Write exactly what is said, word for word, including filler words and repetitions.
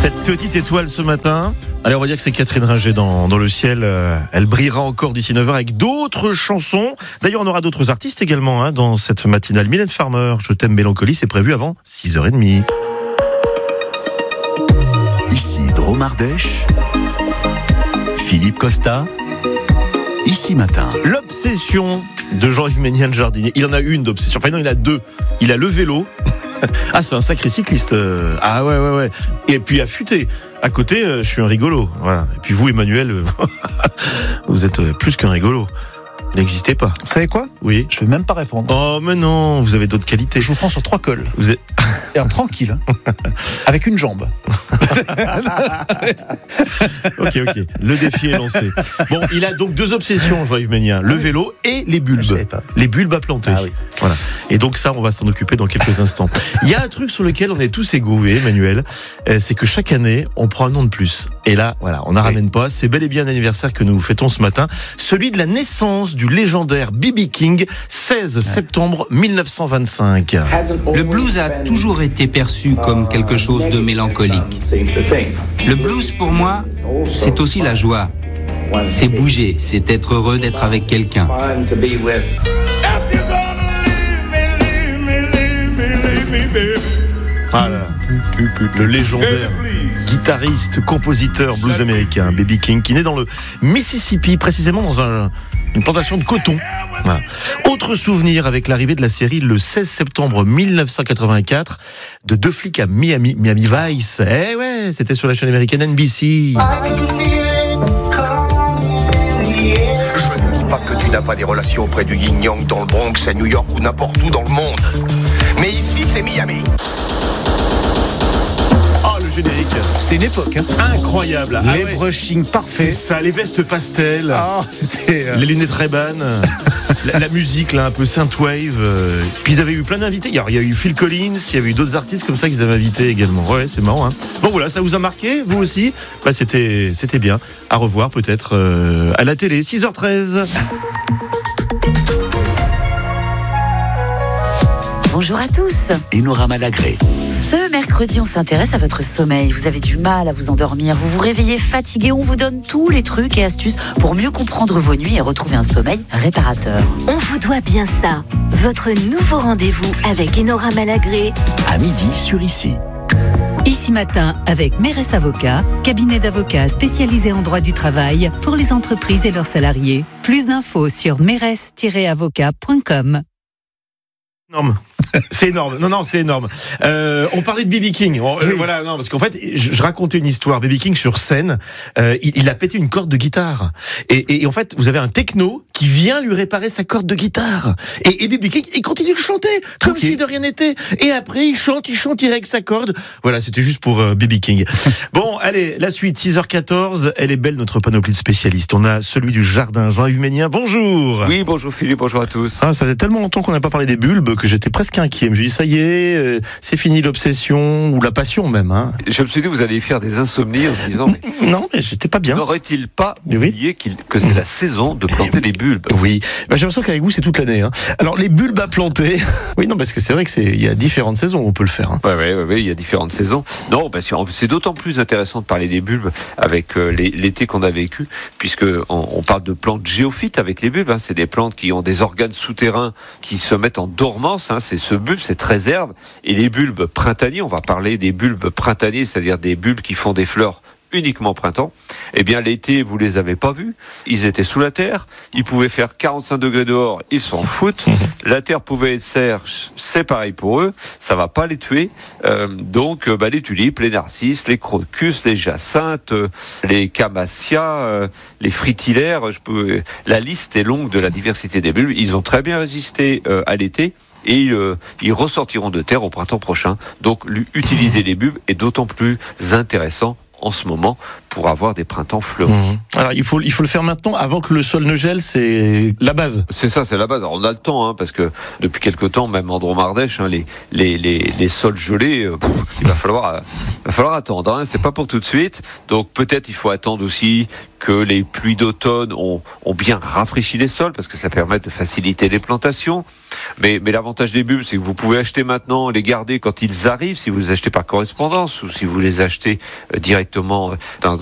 Cette petite étoile ce matin, allez, on va dire que c'est Catherine Ringer dans, dans le ciel. Euh, elle brillera encore d'ici neuf heures avec d'autres chansons. D'ailleurs, on aura d'autres artistes également hein, dans cette matinale. Mylène Farmer, Je t'aime mélancolie, c'est prévu avant six heures trente. Ici Drôme Ardèche, Philippe Costa, Ici Matin. L'obsession de Jean-Yves Méniel jardinier. Il en a une d'obsession. Enfin non, il en a deux. Il a le vélo. Ah, c'est un sacré cycliste. Ah ouais, ouais, ouais. Et puis affûté. À côté, je suis un rigolo. Voilà. Et puis vous, Emmanuel, vous êtes plus qu'un rigolo. N'existez pas. Vous savez quoi ? Oui. Je vais même pas répondre. Oh, mais non, vous avez d'autres qualités. Je vous prends sur trois cols. Vous êtes... Et un tranquille. Avec une jambe. Ok, ok. Le défi est lancé. Bon, il a donc deux obsessions, Jean-Yves Méniel. Le vélo et les bulbes. Les bulbes à planter. Ah oui. Voilà. Et donc ça, on va s'en occuper dans quelques instants. Il y a un truc sur lequel on est tous égaux, Emmanuel. Euh, c'est que chaque année, on prend un nom de plus. Et là, voilà, on n'en oui. ramène pas. C'est bel et bien un anniversaire que nous fêtons ce matin. Celui de la naissance du légendaire B B King, seize septembre mille neuf cent vingt-cinq. Le blues a toujours été perçu comme quelque chose de mélancolique. Le blues, pour moi, c'est aussi la joie. C'est bouger, c'est être heureux d'être avec quelqu'un. Voilà. Le légendaire guitariste, compositeur blues américain B B King, qui naît dans le Mississippi, précisément dans un, une plantation de coton. Voilà. Autre souvenir avec l'arrivée de la série le seize septembre mille neuf cent quatre-vingt-quatre de Deux flics à Miami, Miami Vice. Eh ouais, c'était sur la chaîne américaine N B C. Je ne dis pas que tu n'as pas des relations auprès du yin-yang dans le Bronx, à New York ou n'importe où dans le monde. Mais ici, c'est Miami. Oh, le générique. C'était une époque. Hein. Incroyable. Les ah ouais. brushings parfaits. C'est ça, les vestes pastel. Ah, c'était... Euh... Les lunettes Ray-Ban. la, la musique, là, un peu synthwave. Euh, puis ils avaient eu plein d'invités. Alors, il y a eu Phil Collins, il y avait eu d'autres artistes comme ça qu'ils avaient invités également. Ouais, c'est marrant. Hein. Bon, voilà, ça vous a marqué, vous aussi ? Bah, c'était, c'était bien. À revoir, peut-être, euh, à la télé. six heures treize. Bonjour à tous. Enora Malagré. Ce mercredi, on s'intéresse à votre sommeil. Vous avez du mal à vous endormir, vous vous réveillez fatigué. On vous donne tous les trucs et astuces pour mieux comprendre vos nuits et retrouver un sommeil réparateur. On vous doit bien ça. Votre nouveau rendez-vous avec Enora Malagré. À midi sur Ici. Ici Matin avec Mérès Avocats, cabinet d'avocats spécialisé en droit du travail pour les entreprises et leurs salariés. Plus d'infos sur mérès tiret avocat point com. Énorme. C'est énorme. Non, non, c'est énorme. Euh, on parlait de B B King. On, euh, oui. Voilà, non, parce qu'en fait, je, je racontais une histoire. B B King sur scène, euh, il, il a pété une corde de guitare. Et, et, et en fait, vous avez un techno qui vient lui réparer sa corde de guitare. Et, et B B King, il continue de chanter comme okay. si de rien n'était. Et après, il chante, il chante, il règle sa corde. Voilà, c'était juste pour euh, B B King. Bon, allez, la suite, six heures quatorze. Elle est belle, notre panoplie de spécialistes. On a celui du jardin, Jean-Yves Méniel. Bonjour. Oui, bonjour Philippe, bonjour à tous. Ah, ça faisait tellement longtemps qu'on n'a pas parlé des bulbes que j'étais presque inquiet. Je me suis dit, ça y est, euh, c'est fini l'obsession, ou la passion même. Hein. Je me suis dit, vous allez faire des insomnies en me disant... Mais non, mais j'étais pas bien. N'aurait-il pas oublié oui. qu'il, que c'est la saison de planter des bulbes ? Oui, bah, j'ai l'impression qu'avec vous, c'est toute l'année. Hein. Alors, les bulbes à planter... oui, non, parce que c'est vrai qu'il y a différentes saisons où on peut le faire. Hein. Oui, oui, oui, il y a différentes saisons. Non, parce que c'est d'autant plus intéressant de parler des bulbes avec euh, les, l'été qu'on a vécu, puisque on, on parle de plantes géophytes avec les bulbes. Hein. C'est des plantes qui ont des organes souterrains qui se mettent en dormance. Hein. C'est ce bulbe, c'est très herbe. Et les bulbes printaniers, on va parler des bulbes printaniers, c'est-à-dire des bulbes qui font des fleurs uniquement printemps. Eh bien, l'été, vous les avez pas vus. Ils étaient sous la terre. Ils pouvaient faire quarante-cinq degrés dehors. Ils s'en foutent. La terre pouvait être sèche. C'est pareil pour eux. Ça va pas les tuer. Euh, donc, bah, les tulipes, les narcisses, les crocus, les jacinthes, euh, les camassias, euh, les fritillaires. Je peux, la liste est longue de la diversité des bulbes. Ils ont très bien résisté euh, à l'été. Et ils, euh, ils ressortiront de terre au printemps prochain. Donc, utiliser les bulbes est d'autant plus intéressant en ce moment pour avoir des printemps fleuris. Mmh. Alors il faut il faut le faire maintenant avant que le sol ne gèle, c'est la base. C'est ça, c'est la base. Alors, on a le temps, hein, parce que depuis quelque temps, même en Drôme Ardèche, hein, les les les les sols gelés, euh, pff, il va falloir euh, il va falloir attendre. Hein, c'est pas pour tout de suite. Donc peut-être il faut attendre aussi que les pluies d'automne ont, ont bien rafraîchi les sols parce que ça permet de faciliter les plantations. Mais, mais l'avantage des bulbes, c'est que vous pouvez acheter maintenant, les garder quand ils arrivent, si vous les achetez par correspondance ou si vous les achetez directement dans